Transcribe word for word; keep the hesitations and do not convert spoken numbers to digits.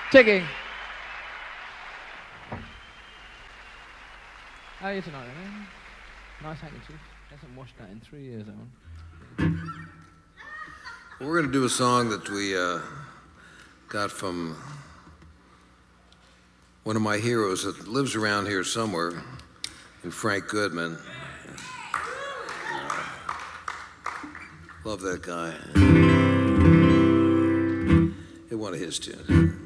Ticking. How are you tonight, man? Nice handkerchief. Hasn't washed that in three years, that one. We're going to do a song that we uh, got from one of my heroes that lives around here somewhere, in Frank Goodman. Love that guy. Hit one of his tunes.